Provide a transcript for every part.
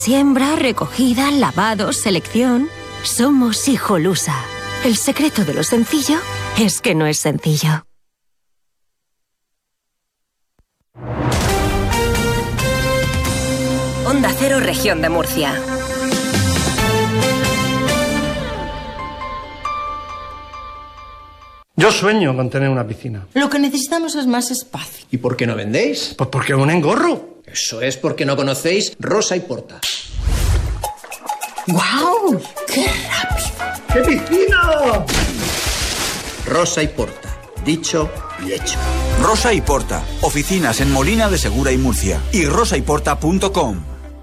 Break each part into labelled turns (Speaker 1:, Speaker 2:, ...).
Speaker 1: Siembra, recogida, lavado, selección. Somos Hijolusa. El secreto de lo sencillo es que no es sencillo.
Speaker 2: Onda Cero, Región de Murcia.
Speaker 3: Yo sueño con tener una piscina.
Speaker 4: Lo que necesitamos es más espacio.
Speaker 5: ¿Y por qué no vendéis?
Speaker 3: Pues porque es un engorro.
Speaker 5: Eso es porque no conocéis Rosa y Porta.
Speaker 4: ¡Guau! ¡Qué rápido!
Speaker 3: ¡Qué piscina!
Speaker 5: Rosa y Porta. Dicho y hecho.
Speaker 6: Rosa y Porta. Oficinas en Molina de Segura y Murcia. Y rosayporta.com.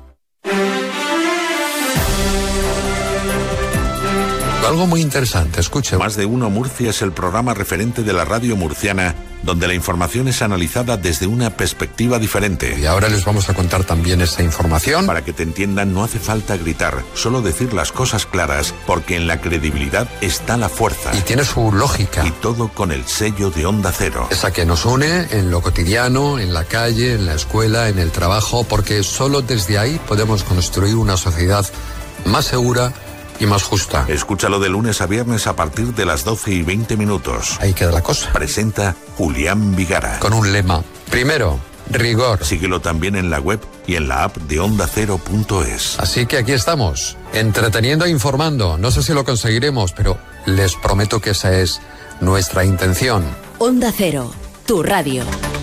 Speaker 7: Algo muy interesante, escuche.
Speaker 8: Más de Uno Murcia es el programa referente de la radio murciana, donde la información es analizada desde una perspectiva diferente.
Speaker 7: Y ahora les vamos a contar también esa información.
Speaker 8: Para que te entiendan, no hace falta gritar, solo decir las cosas claras, porque en la credibilidad está la fuerza.
Speaker 7: Y tiene su lógica.
Speaker 8: Y todo con el sello de Onda Cero.
Speaker 7: Esa que nos une en lo cotidiano, en la calle, en la escuela, en el trabajo, porque solo desde ahí podemos construir una sociedad más segura y más justa.
Speaker 8: Escúchalo de lunes a viernes a partir de las 12:20.
Speaker 7: Ahí queda la cosa.
Speaker 8: Presenta Julián Vigara.
Speaker 7: Con un lema. Primero, rigor.
Speaker 8: Síguelo también en la web y en la app de OndaCero.es.
Speaker 7: Así que aquí estamos, entreteniendo e informando. No sé si lo conseguiremos, pero les prometo que esa es nuestra intención.
Speaker 2: Onda Cero, tu radio.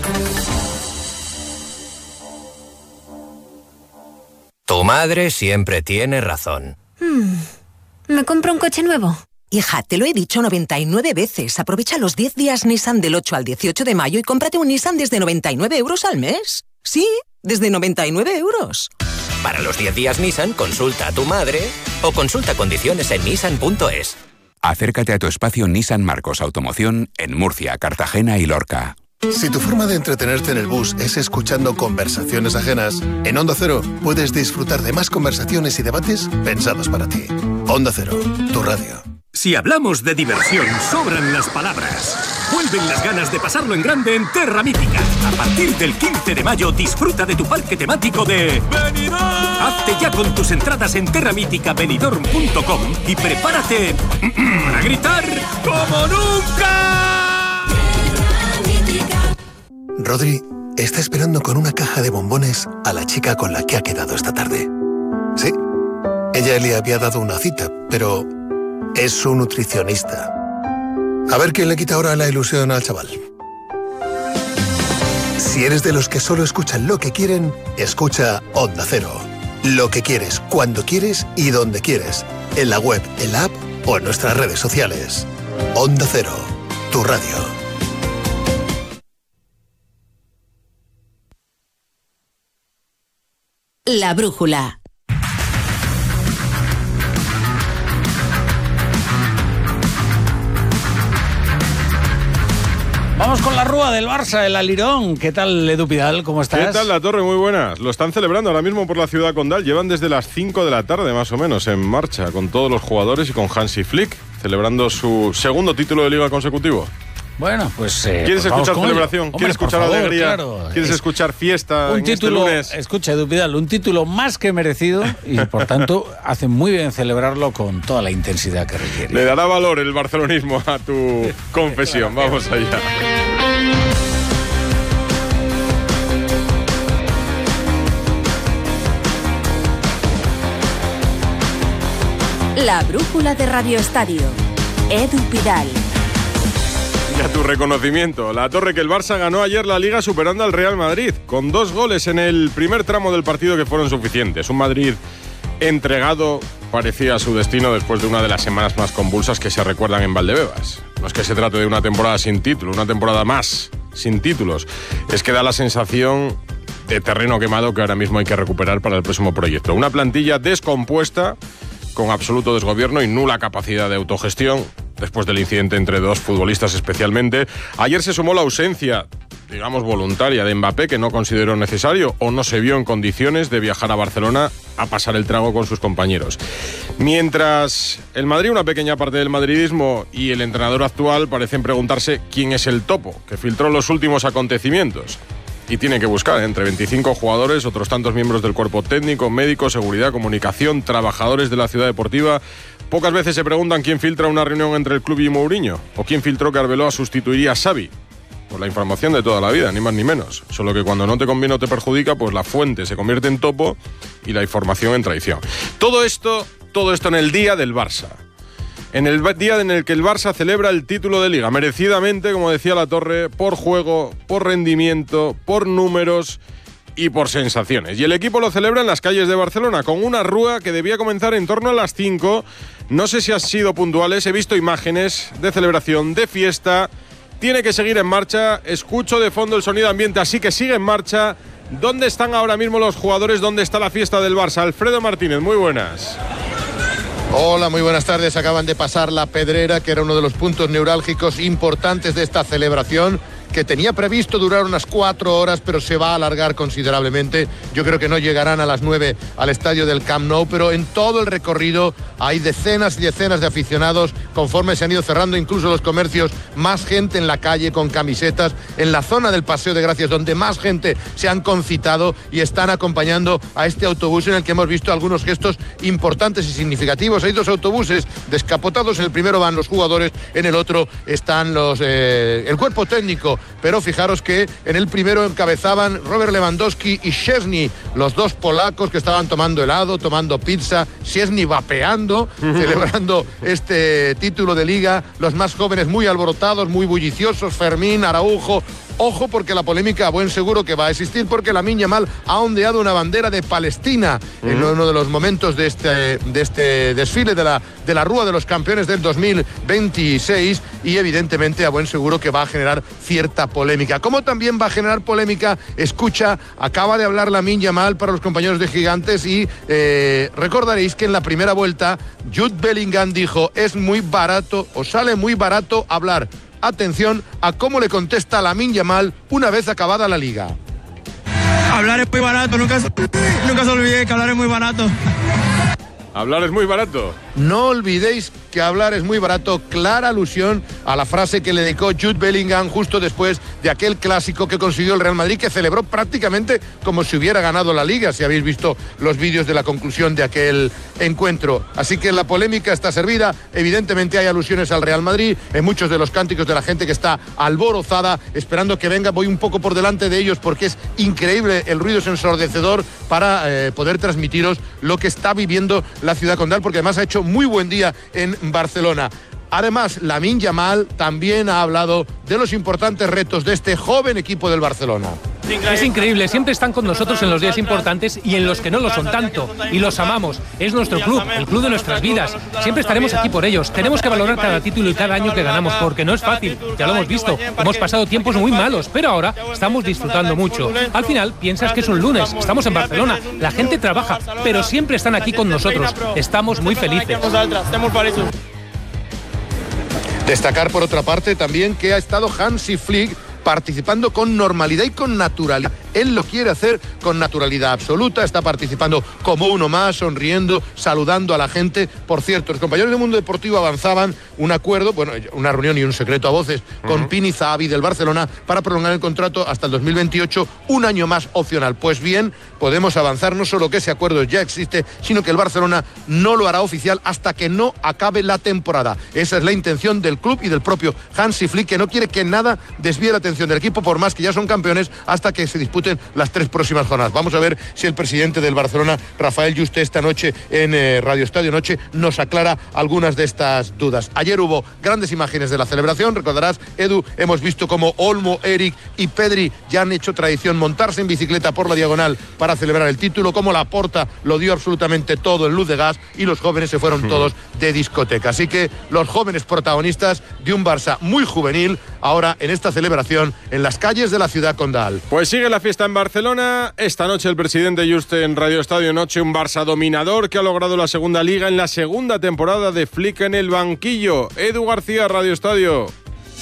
Speaker 9: Tu madre siempre tiene razón.
Speaker 10: ¿Me compro un coche nuevo?
Speaker 11: Hija, te lo he dicho 99 veces. Aprovecha los 10 días Nissan del 8 al 18 de mayo y cómprate un Nissan desde 99 euros al mes. Sí, desde 99 euros.
Speaker 9: Para los 10 días Nissan, consulta a tu madre o consulta condiciones en nissan.es.
Speaker 12: Acércate a tu espacio Nissan Marcos Automoción en Murcia, Cartagena y Lorca.
Speaker 13: Si tu forma de entretenerte en el bus es escuchando conversaciones ajenas, en Onda Cero puedes disfrutar de más conversaciones y debates pensados para ti. Onda Cero, tu radio.
Speaker 14: Si hablamos de diversión, sobran las palabras. Vuelven las ganas de pasarlo en grande en Terra Mítica. A partir del 15 de mayo, disfruta de tu parque temático de Benidorm. Hazte ya con tus entradas en terramíticabenidorm.com y prepárate para gritar como nunca.
Speaker 13: Rodri está esperando con una caja de bombones a la chica con la que ha quedado esta tarde. Sí, ella le había dado una cita, pero es su nutricionista. A ver quién le quita ahora la ilusión al chaval. Si eres de los que solo escuchan lo que quieren, escucha Onda Cero. Lo que quieres, cuando quieres y donde quieres. En la web, en la app o en nuestras redes sociales. Onda Cero, tu radio.
Speaker 2: La brújula.
Speaker 15: Vamos con la rúa del Barça, el Alirón. ¿Qué tal, Edu Pidal? ¿Cómo estás?
Speaker 16: ¿Qué tal, La Torre? Muy buenas. Lo están celebrando ahora mismo por la ciudad condal. Llevan desde las 5 de la tarde, más o menos, en marcha, con todos los jugadores y con Hansi Flick, celebrando su segundo título de Liga consecutivo.
Speaker 15: Bueno, pues...
Speaker 16: ¿Quieres escuchar celebración?
Speaker 15: Hombre,
Speaker 16: ¿Quieres escuchar alegría?
Speaker 15: Claro.
Speaker 16: ¿Quieres escuchar fiesta
Speaker 15: un
Speaker 16: en
Speaker 15: título,
Speaker 16: este lunes?
Speaker 15: Escucha, Edu Pidal, un título más que merecido y, por tanto, hace muy bien celebrarlo con toda la intensidad que requiere.
Speaker 16: Le dará valor el barcelonismo a tu confesión. Vamos allá.
Speaker 2: La brújula de Radio Estadio. Edu Pidal.
Speaker 16: Y a tu reconocimiento, La Torre, que el Barça ganó ayer la Liga superando al Real Madrid, con 2 goles en el primer tramo del partido que fueron suficientes. Un Madrid entregado parecía a su destino después de una de las semanas más convulsas que se recuerdan en Valdebebas. No es que se trate de una temporada sin título, una temporada más sin títulos. Es que da la sensación de terreno quemado que ahora mismo hay que recuperar para el próximo proyecto. Una plantilla descompuesta, con absoluto desgobierno y nula capacidad de autogestión, después del incidente entre 2 futbolistas especialmente. Ayer se sumó la ausencia, digamos voluntaria, de Mbappé, que no consideró necesario o no se vio en condiciones de viajar a Barcelona a pasar el trago con sus compañeros. Mientras el Madrid, una pequeña parte del madridismo y el entrenador actual parecen preguntarse quién es el topo que filtró los últimos acontecimientos. y tiene que buscar entre 25 jugadores, otros tantos miembros del cuerpo técnico, médico, seguridad, comunicación, trabajadores de la ciudad deportiva. Pocas veces se preguntan quién filtra una reunión entre el club y Mourinho, o quién filtró que Arbeloa sustituiría a Xavi. Pues la información de toda la vida, ni más ni menos. Solo que cuando no te conviene o te perjudica, pues la fuente se convierte en topo y la información en traición. Todo esto en el día del Barça. En el día en el que el Barça celebra el título de Liga, merecidamente, como decía La Torre, por juego, por rendimiento, por números y por sensaciones. Y el equipo lo celebra en las calles de Barcelona, con una rúa que debía comenzar en torno a las 5. No sé si han sido puntuales, he visto imágenes de celebración, de fiesta. Tiene que seguir en marcha, escucho de fondo el sonido ambiente, así que sigue en marcha. ¿Dónde están ahora mismo los jugadores? ¿Dónde está la fiesta del Barça? Alfredo Martínez, muy buenas.
Speaker 17: Hola, muy buenas tardes. Acaban de pasar la Pedrera, que era uno de los puntos neurálgicos importantes de esta celebración, que tenía previsto durar unas 4 horas, pero se va a alargar considerablemente. Yo creo que no llegarán a las 9 al estadio del Camp Nou, pero en todo el recorrido hay decenas y decenas de aficionados. Conforme se han ido cerrando incluso los comercios, más gente en la calle con camisetas, en la zona del Paseo de Gracias, donde más gente se han concitado y están acompañando a este autobús en el que hemos visto algunos gestos importantes y significativos. Hay 2 autobuses descapotados, en el primero van los jugadores, en el otro están el cuerpo técnico. Pero fijaros que en el primero encabezaban Robert Lewandowski y Szczesny, los 2 polacos que estaban tomando helado, tomando pizza, Szczesny vapeando, celebrando este título de Liga. Los más jóvenes muy alborotados, muy bulliciosos, Fermín, Araujo. Ojo, porque la polémica a buen seguro que va a existir, porque Lamine Yamal ha ondeado una bandera de Palestina en uno de los momentos de este desfile de la Rúa de los Campeones del 2026, y evidentemente a buen seguro que va a generar cierta polémica. Como también va a generar polémica, acaba de hablar Lamine Yamal para los compañeros de Gigantes, y recordaréis que en la primera vuelta Jude Bellingham dijo: es muy barato, o sale muy barato hablar. Atención a cómo le contesta Lamine Yamal una vez acabada la Liga.
Speaker 18: Hablar es muy barato, nunca se olvide que hablar es muy barato.
Speaker 16: Hablar es muy barato.
Speaker 17: No olvidéis que hablar es muy barato, clara alusión a la frase que le dedicó Jude Bellingham justo después de aquel clásico que consiguió el Real Madrid, que celebró prácticamente como si hubiera ganado la Liga, si habéis visto los vídeos de la conclusión de aquel encuentro. Así que la polémica está servida, evidentemente hay alusiones al Real Madrid, en muchos de los cánticos de la gente que está alborozada, esperando que venga. Voy un poco por delante de ellos porque es increíble, el ruido es ensordecedor, para poder transmitiros lo que está viviendo la ciudad condal, porque además ha hecho muy buen día en Barcelona. Además, Lamine Yamal también ha hablado de los importantes retos de este joven equipo del Barcelona.
Speaker 19: Es increíble, siempre están con nosotros en los días importantes y en los que no lo son tanto, y los amamos. Es nuestro club, el club de nuestras vidas. Siempre estaremos aquí por ellos. Tenemos que valorar cada título y cada año que ganamos, porque no es fácil, ya lo hemos visto. Hemos pasado tiempos muy malos, pero ahora estamos disfrutando mucho. Al final piensas que es un lunes, estamos en Barcelona, la gente trabaja, pero siempre están aquí con nosotros. Estamos muy felices.
Speaker 17: Destacar por otra parte también que ha estado Hansi Flick participando con normalidad y con naturalidad. Él lo quiere hacer con naturalidad absoluta, está participando como uno más, sonriendo, saludando a la gente. Por cierto, los compañeros del Mundo Deportivo avanzaban un acuerdo, una reunión y un secreto a voces con Pini Zahavi del Barcelona para prolongar el contrato hasta el 2028, un año más opcional. Pues bien, podemos avanzar, no solo que ese acuerdo ya existe, sino que el Barcelona no lo hará oficial hasta que no acabe la temporada. Esa es la intención del club y del propio Hansi Flick, que no quiere que nada desvíe la atención del equipo, por más que ya son campeones, hasta que se disputen las 3 próximas jornadas. Vamos a ver si el presidente del Barcelona, Rafael Juste, esta noche en Radio Estadio Noche nos aclara algunas de estas dudas. Ayer hubo grandes imágenes de la celebración, recordarás, Edu, hemos visto como Olmo, Eric y Pedri ya han hecho tradición montarse en bicicleta por la diagonal para celebrar el título, como Laporta lo dio absolutamente todo en luz de gas, y los jóvenes se fueron todos de discoteca. Así que los jóvenes protagonistas de un Barça muy juvenil, ahora en esta celebración en las calles de la ciudad condal.
Speaker 16: Pues sigue la fiesta en Barcelona. Esta noche el presidente Juste en Radio Estadio Noche, un Barça dominador que ha logrado la segunda Liga en la segunda temporada de Flick en el banquillo. Edu García, Radio Estadio.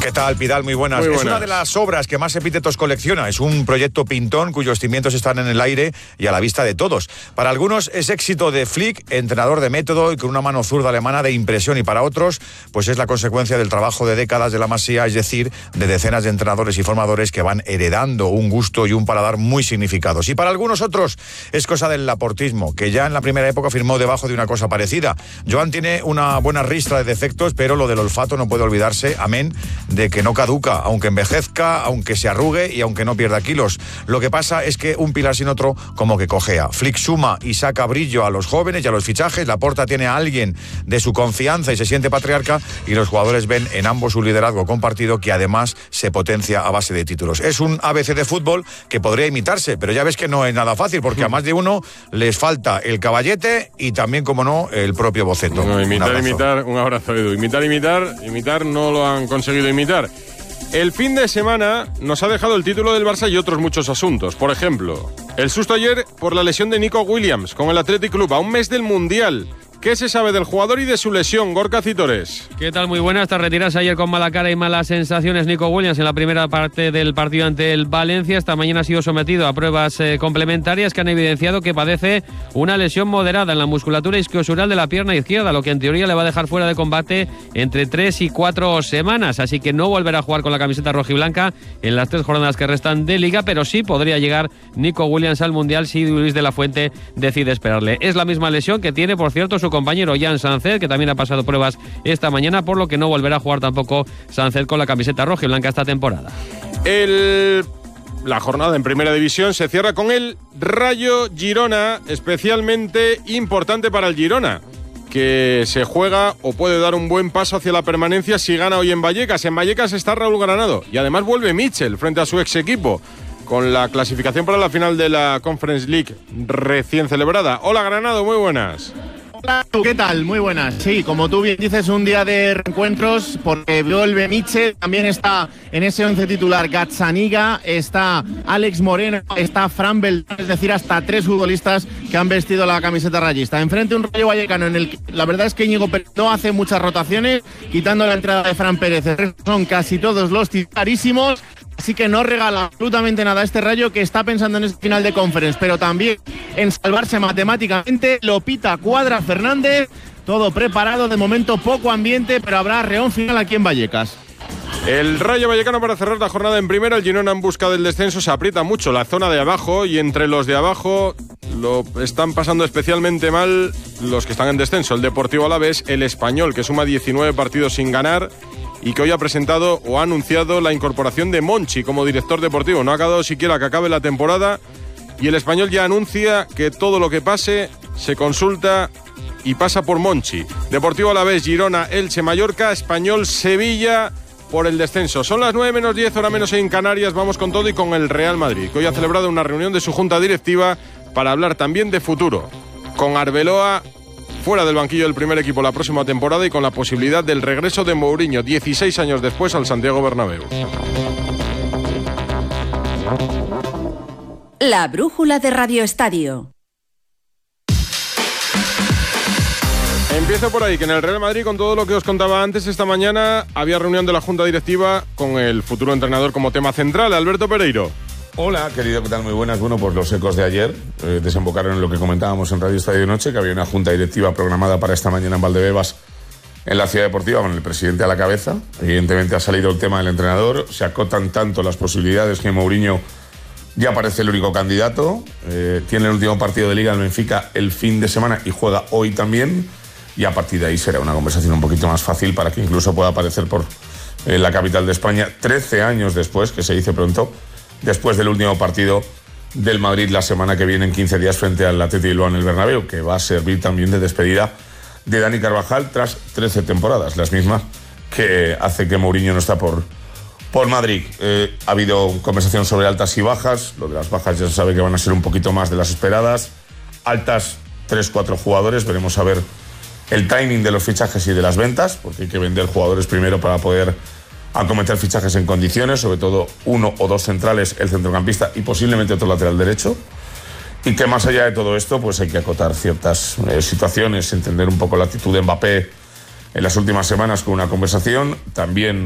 Speaker 20: ¿Qué tal, Pidal? Muy buenas. Es una de las obras que más epítetos colecciona. Es un proyecto pintón cuyos cimientos están en el aire y a la vista de todos. Para algunos es éxito de Flick, entrenador de método y con una mano zurda alemana de impresión, y para otros pues es la consecuencia del trabajo de décadas de la Masía, es decir, de decenas de entrenadores y formadores que van heredando un gusto y un paladar muy significados. Y para algunos otros es cosa del laportismo, que ya en la primera época firmó debajo de una cosa parecida. Joan tiene una buena ristra de defectos, pero lo del olfato no puede olvidarse, amén de que no caduca, aunque envejezca, aunque se arrugue y aunque no pierda kilos. Lo que pasa es que un pilar sin otro como que cojea. Flick suma y saca brillo a los jóvenes y a los fichajes. Laporta tiene a alguien de su confianza y se siente patriarca, y los jugadores ven en ambos un liderazgo compartido que además se potencia a base de títulos. Es un ABC de fútbol que podría imitarse, pero ya ves que no es nada fácil, porque a más de uno les falta el caballete y también, como no, el propio boceto.
Speaker 16: No, imitar, un abrazo, Edu. Imitar no lo han conseguido imitar. El fin de semana nos ha dejado el título del Barça y otros muchos asuntos. Por ejemplo, el susto ayer por la lesión de Nico Williams con el Athletic Club a un mes del Mundial. ¿Qué se sabe del jugador y de su lesión? Gorka Citores.
Speaker 21: ¿Qué tal? Muy buenas. Tras retirarse ayer con mala cara y malas sensaciones Nico Williams en la primera parte del partido ante el Valencia, esta mañana ha sido sometido a pruebas complementarias que han evidenciado que padece una lesión moderada en la musculatura isquiosural de la pierna izquierda, lo que en teoría le va a dejar fuera de combate entre 3 y 4 semanas. Así que no volverá a jugar con la camiseta rojiblanca en las 3 jornadas que restan de Liga, pero sí podría llegar Nico Williams al Mundial si Luis de la Fuente decide esperarle. Es la misma lesión que tiene, por cierto, su compañero Jan Sánchez, que también ha pasado pruebas esta mañana, por lo que no volverá a jugar tampoco Sánchez con la camiseta roja y blanca esta temporada.
Speaker 16: La jornada en Primera División se cierra con el Rayo Girona, especialmente importante para el Girona, que se juega o puede dar un buen paso hacia la permanencia si gana hoy en Vallecas. En Vallecas está Raúl Granado y además vuelve Mitchell frente a su ex equipo, con la clasificación para la final de la Conference League recién celebrada. Hola, Granado, muy buenas.
Speaker 22: Hola, ¿qué tal? Muy buenas. Sí, como tú bien dices, un día de reencuentros, porque vuelve Mitchell, también está en ese 11 titular Gazzaniga, está Alex Moreno, está Fran Beltrán, es decir, hasta 3 futbolistas que han vestido la camiseta rayista. Enfrente un Rayo Vallecano en el que la verdad es que Íñigo Pérez no hace muchas rotaciones, quitando la entrada de Fran Pérez. Son casi todos los titularísimos. Así que no regala absolutamente nada a este Rayo, que está pensando en este final de Conference, pero también en salvarse matemáticamente. Lopita, Cuadra, Fernández, todo preparado. De momento poco ambiente, pero habrá reón final aquí en Vallecas.
Speaker 16: El Rayo Vallecano para cerrar la jornada en primera. El Girona en busca del descenso. Se aprieta mucho la zona de abajo, y entre los de abajo lo están pasando especialmente mal los que están en descenso. El Deportivo Alavés, el Español, que suma 19 partidos sin ganar y que hoy ha presentado o ha anunciado la incorporación de Monchi como director deportivo. No ha acabado siquiera que acabe la temporada, y el Español ya anuncia que todo lo que pase se consulta y pasa por Monchi. Deportivo Alavés, Girona, Elche, Mallorca, Español, Sevilla por el descenso. Son las 9 menos 10, hora menos en Canarias. Vamos con todo y con el Real Madrid, que hoy ha celebrado una reunión de su junta directiva para hablar también de futuro, con Arbeloa fuera del banquillo del primer equipo la próxima temporada y con la posibilidad del regreso de Mourinho 16 años después al Santiago Bernabéu.
Speaker 2: La brújula de Radio Estadio.
Speaker 16: Empiezo por ahí, que en el Real Madrid, con todo lo que os contaba antes, esta mañana había reunión de la junta directiva con el futuro entrenador como tema central, Alberto Pereiro.
Speaker 23: Hola, querido, ¿qué tal? Muy buenas. Bueno, pues los ecos de ayer desembocaron en lo que comentábamos en Radio Estadio Noche, que había una junta directiva programada para esta mañana en Valdebebas, en la Ciudad Deportiva, con el presidente a la cabeza. Evidentemente ha salido el tema del entrenador, se acotan tanto las posibilidades que Mourinho ya parece el único candidato. Tiene el último partido de Liga en Benfica el fin de semana y juega hoy también, y a partir de ahí será una conversación un poquito más fácil para que incluso pueda aparecer por la capital de España 13 años después, que se dice pronto, después del último partido del Madrid la semana que viene, en 15 días, frente al Athletic Bilbao en el Bernabéu, que va a servir también de despedida de Dani Carvajal tras 13 temporadas, las mismas que hace que Mourinho no está por Madrid. Ha habido conversación sobre altas y bajas. Lo de las bajas ya se sabe que van a ser un poquito más de las esperadas. Altas, 3-4 jugadores. Veremos a ver el timing de los fichajes y de las ventas, porque hay que vender jugadores primero para poder acometer fichajes en condiciones, sobre todo 1 o 2 centrales, el centrocampista y posiblemente otro lateral derecho. Y que más allá de todo esto, pues hay que acotar ciertas situaciones, entender un poco la actitud de Mbappé en las últimas semanas con una conversación. También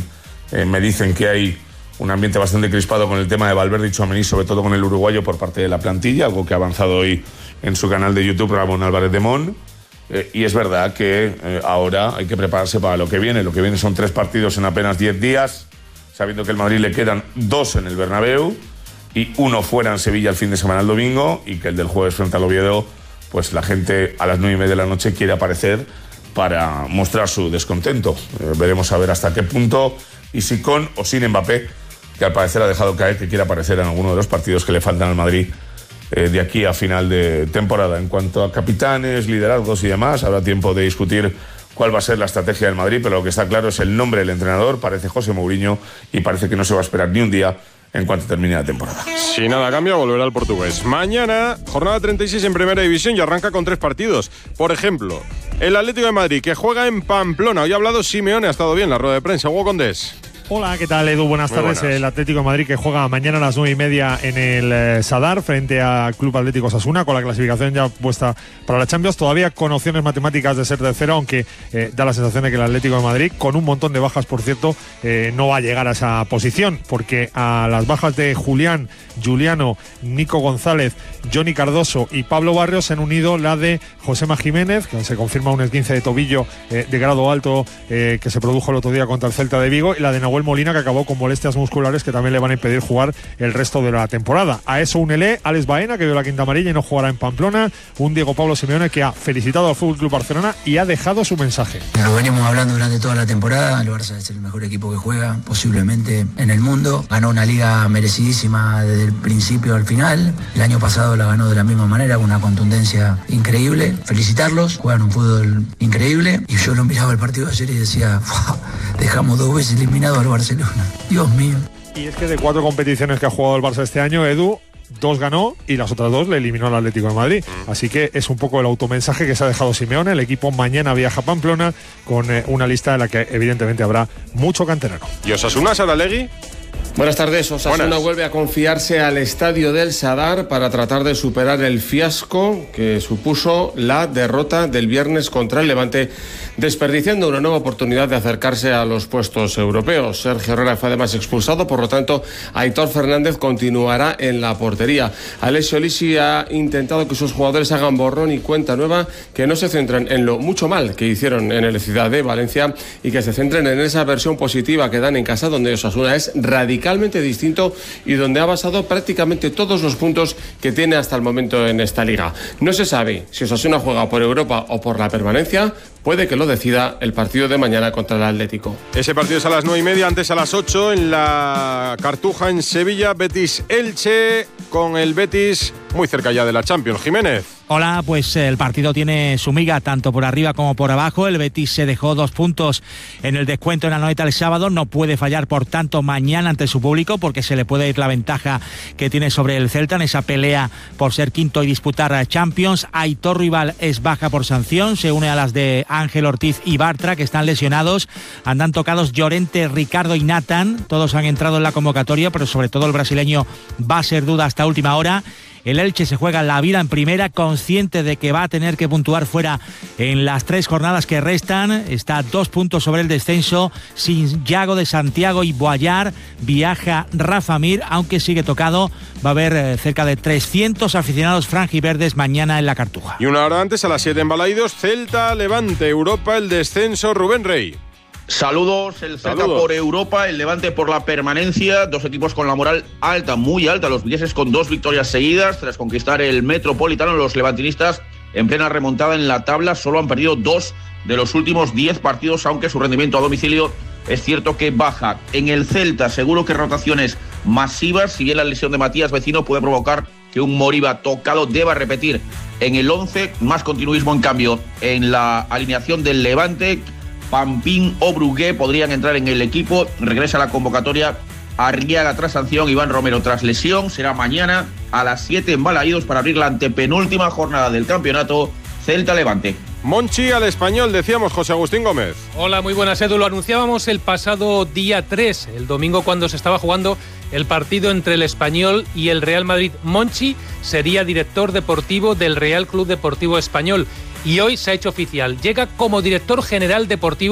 Speaker 23: Me dicen que hay un ambiente bastante crispado con el tema de Valverde y Tchouaméni, sobre todo con el uruguayo por parte de la plantilla, algo que ha avanzado hoy en su canal de YouTube Ramón Álvarez de Mon. Y es verdad que ahora hay que prepararse para lo que viene. Lo que viene son 3 partidos en apenas 10 días, sabiendo que al Madrid le quedan 2 en el Bernabéu y 1 fuera en Sevilla el fin de semana el domingo, y que el del jueves frente al Oviedo, pues la gente a las 9:30 de la noche quiere aparecer para mostrar su descontento. Veremos a ver hasta qué punto, y si con o sin Mbappé, que al parecer ha dejado caer que quiere aparecer en alguno de los partidos que le faltan al Madrid de aquí a final de temporada. En cuanto a capitanes, liderazgos y demás, habrá tiempo de discutir cuál va a ser la estrategia del Madrid, pero lo que está claro es el nombre del entrenador. Parece José Mourinho, y parece que no se va a esperar ni un día en cuanto termine la temporada.
Speaker 16: Si nada cambia, volverá al portugués. Mañana, jornada 36 en Primera División, y arranca con 3 partidos. Por ejemplo, el Atlético de Madrid, que juega en Pamplona. Hoy ha hablado Simeone, ha estado bien la rueda de prensa. Hugo Condés.
Speaker 1: Hola, ¿qué tal, Edu? Buenas tardes. El Atlético de Madrid, que juega mañana a las 9:30 en el Sadar frente al Club Atlético Osasuna, con la clasificación ya puesta para la Champions, todavía con opciones matemáticas de ser tercero, aunque da la sensación de que el Atlético de Madrid, con un montón de bajas, por cierto, no va a llegar a esa posición, porque a las bajas de Julián, Juliano, Nico González, Johnny Cardoso y Pablo Barrios se han unido la de Josema Jiménez, que se confirma un esguince de tobillo de grado alto que se produjo el otro día contra el Celta de Vigo, y la de Nahuel Molina, que acabó con molestias musculares que también le van a impedir jugar el resto de la temporada. A eso únele Alex Baena, que vio la quinta amarilla y no jugará en Pamplona, un Diego Pablo Simeone que ha felicitado al FC Barcelona y ha dejado su mensaje.
Speaker 3: Lo venimos hablando durante toda la temporada. El Barça es el mejor equipo que juega posiblemente en el mundo. Ganó una liga merecidísima desde el principio al final. El año pasado la ganó de la misma manera, con una contundencia increíble. Felicitarlos, juegan un fútbol increíble, y yo lo miraba el partido de ayer y decía, dejamos 2 veces eliminado al Barcelona. Dios mío.
Speaker 1: Y es que de 4 competiciones que ha jugado el Barça este año, Edu, 2 ganó y las otras 2 le eliminó al Atlético de Madrid. Así que es un poco el automensaje que se ha dejado Simeone. El equipo mañana viaja a Pamplona con una lista en la que evidentemente habrá mucho canterano.
Speaker 16: ¿Y Osasuna, Saralegui?
Speaker 4: Buenas tardes. Osasuna vuelve a confiarse al estadio del Sadar para tratar de superar el fiasco que supuso la derrota del viernes contra el Levante, desperdiciando una nueva oportunidad de acercarse a los puestos europeos. Sergio Herrera fue además expulsado, por lo tanto Aitor Fernández continuará en la portería. Alessio Lisi ha intentado que sus jugadores hagan borrón y cuenta nueva, que no se centren en lo mucho mal que hicieron en el Ciudad de Valencia y que se centren en esa versión positiva que dan en casa, donde Osasuna es radicalmente distinto y donde ha basado prácticamente todos los puntos que tiene hasta el momento en esta liga. No se sabe si Osasuna juega por Europa o por la permanencia. Puede que lo decida el partido de mañana contra el Atlético.
Speaker 16: Ese partido es a las 9:30, antes a las 8 en la Cartuja en Sevilla. Betis-Elche, con el Betis muy cerca ya de la Champions. Jiménez.
Speaker 24: Hola, pues el partido tiene su miga tanto por arriba como por abajo. El Betis se dejó 2 puntos en el descuento en la Anoeta el sábado. No puede fallar, por tanto, mañana ante su público, porque se le puede ir la ventaja que tiene sobre el Celta en esa pelea por ser quinto y disputar a Champions. Aitor Rival es baja por sanción, se une a las de Ángel Ortiz y Bartra, que están lesionados. Andan tocados Llorente, Ricardo y Nathan. Todos han entrado en la convocatoria, pero sobre todo el brasileño va a ser duda hasta última hora. El Elche se juega la vida en primera, consciente de que va a tener que puntuar fuera en las 3 jornadas que restan. Está 2 puntos sobre el descenso, sin Yago de Santiago y Boyar. Viaja Rafa Mir, aunque sigue tocado. Va a haber cerca de 300 aficionados franjiverdes mañana en la Cartuja.
Speaker 16: Y una hora antes, a las 7 en Balaídos, Celta, Levante, Europa, el descenso. Rubén Rey.
Speaker 25: Saludos, el Celta por Europa, el Levante por la permanencia, 2 equipos con la moral alta, muy alta, los vigueses con 2 victorias seguidas tras conquistar el Metropolitano. Los levantinistas en plena remontada en la tabla, solo han perdido 2 de los últimos 10 partidos, aunque su rendimiento a domicilio es cierto que baja. En el Celta seguro que rotaciones masivas, si bien la lesión de Matías Vecino puede provocar que un Moriba tocado deba repetir en el 11, más continuismo en cambio en la alineación del Levante. Pampín o Brugué podrían entrar en el equipo. Regresa a la convocatoria Arriaga tras sanción, Iván Romero tras lesión. Será mañana a las 7 en Balaídos para abrir la antepenúltima jornada del campeonato. Celta-Levante.
Speaker 16: Monchi al Español, decíamos, José Agustín Gómez.
Speaker 19: Hola, muy buenas, Edu. Lo anunciábamos el pasado día 3, el domingo, cuando se estaba jugando el partido entre el Español y el Real Madrid. Monchi sería director deportivo del Real Club Deportivo Español. Y hoy se ha hecho oficial. Llega como director general deportivo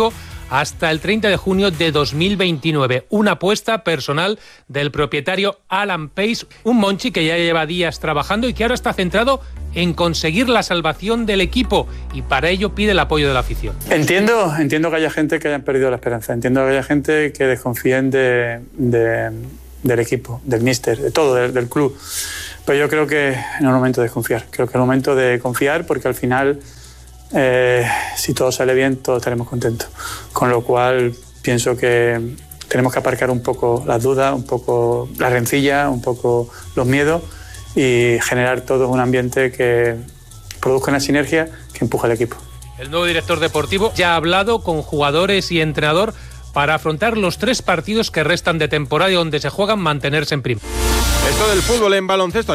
Speaker 19: hasta el 30 de junio de 2029. Una apuesta personal del propietario Alan Pace, un Monchi que ya lleva días trabajando y que ahora está centrado en conseguir la salvación del equipo, y para ello pide el apoyo de la afición.
Speaker 5: Entiendo que haya gente que haya perdido la esperanza, entiendo que haya gente que desconfíen del equipo, del míster, de todo, del club. Pero yo creo que no es el momento de desconfiar. Creo que es el momento de confiar, porque al final, si todo sale bien, todos estaremos contentos. Con lo cual, pienso que tenemos que aparcar un poco las dudas, un poco la rencilla, un poco los miedos, y generar todo un ambiente que produzca una sinergia que empuje al equipo.
Speaker 19: El nuevo director deportivo ya ha hablado con jugadores y entrenador para afrontar los 3 partidos que restan de temporada y donde se juegan mantenerse en primera.
Speaker 16: Esto del fútbol en baloncesto.